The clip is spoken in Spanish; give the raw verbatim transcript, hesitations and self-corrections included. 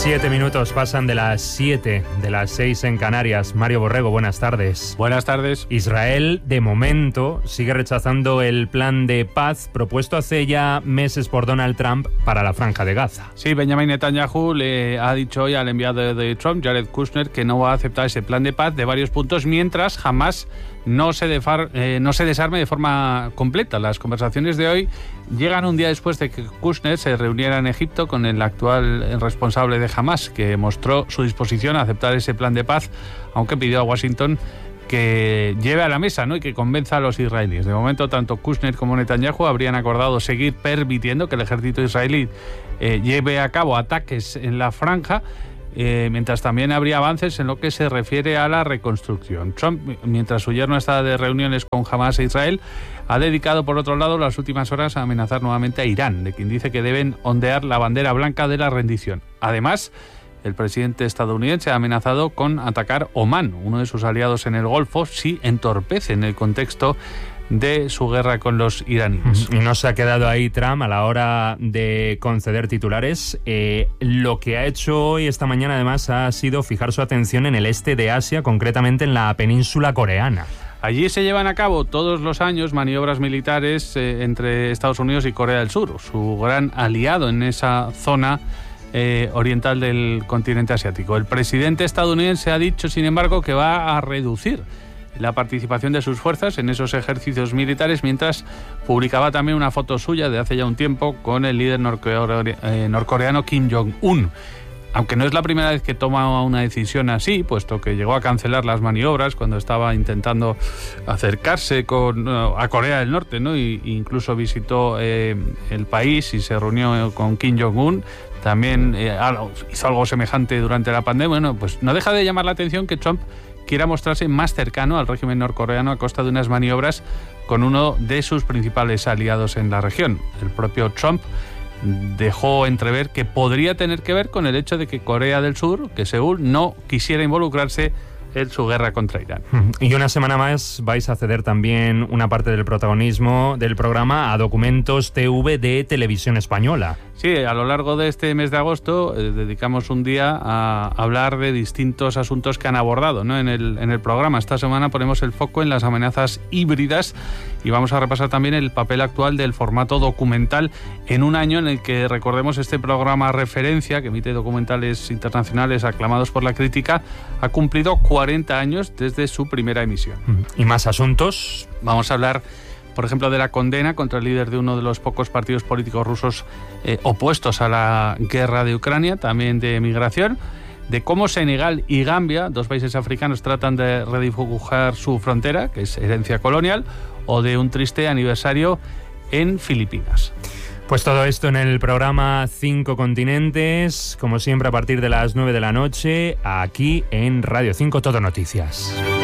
Siete minutos pasan de las siete, de las seis en Canarias. Mario Borrego, buenas tardes. Buenas tardes. Israel, de momento, sigue rechazando el plan de paz propuesto hace ya meses por Donald Trump para la Franja de Gaza. Sí, Benjamin Netanyahu le ha dicho hoy al enviado de Trump, Jared Kushner, que no va a aceptar ese plan de paz de varios puntos mientras jamás no se, defar, eh, no se desarme de forma completa. Las conversaciones de hoy llegan un día después de que Kushner se reuniera en Egipto con el actual responsable de Hamás, que mostró su disposición a aceptar ese plan de paz, aunque pidió a Washington que lleve a la mesa, ¿no?, y que convenza a los israelíes. De momento, tanto Kushner como Netanyahu habrían acordado seguir permitiendo que el ejército israelí eh, lleve a cabo ataques en la franja, Eh, mientras también habría avances en lo que se refiere a la reconstrucción. Trump, mientras su yerno está de reuniones con Hamás e Israel, ha dedicado, por otro lado, las últimas horas a amenazar nuevamente a Irán, de quien dice que deben ondear la bandera blanca de la rendición. Además, el presidente estadounidense ha amenazado con atacar Omán, uno de sus aliados en el Golfo, si entorpecen el contexto de su guerra con los iraníes. Y no se ha quedado ahí Trump a la hora de conceder titulares. Eh, lo que ha hecho hoy, esta mañana, además, ha sido fijar su atención en el este de Asia, concretamente en la península coreana. Allí se llevan a cabo todos los años maniobras militares eh, entre Estados Unidos y Corea del Sur, su gran aliado en esa zona eh, oriental del continente asiático. El presidente estadounidense ha dicho, sin embargo, que va a reducir la participación de sus fuerzas en esos ejercicios militares, mientras publicaba también una foto suya de hace ya un tiempo con el líder norcore- eh, norcoreano Kim Jong-un. Aunque no es la primera vez que toma una decisión así, puesto que llegó a cancelar las maniobras cuando estaba intentando acercarse con, uh, a Corea del Norte, ¿no? Y, incluso visitó eh, el país y se reunió con Kim Jong-un. También eh, hizo algo semejante durante la pandemia. Bueno, pues no deja de llamar la atención que Trump quiera mostrarse más cercano al régimen norcoreano a costa de unas maniobras con uno de sus principales aliados en la región. El propio Trump dejó entrever que podría tener que ver con el hecho de que Corea del Sur, que Seúl, no quisiera involucrarse en su guerra contra Irán. Y una semana más vais a ceder también una parte del protagonismo del programa a Documentos T V de Televisión Española. Sí, a lo largo de este mes de agosto eh, dedicamos un día a hablar de distintos asuntos que han abordado, ¿no?, en el, en el programa. Esta semana ponemos el foco en las amenazas híbridas y vamos a repasar también el papel actual del formato documental en un año en el que, recordemos, este programa referencia, que emite documentales internacionales aclamados por la crítica, ha cumplido cuarenta años desde su primera emisión. ¿Y más asuntos? Vamos a hablar, por ejemplo, de la condena contra el líder de uno de los pocos partidos políticos rusos eh, opuestos a la guerra de Ucrania, también de migración, de cómo Senegal y Gambia, dos países africanos, tratan de redibujar su frontera, que es herencia colonial, o de un triste aniversario en Filipinas. Pues todo esto en el programa Cinco Continentes, como siempre a partir de las nueve de la noche, aquí en Radio cinco Todo Noticias.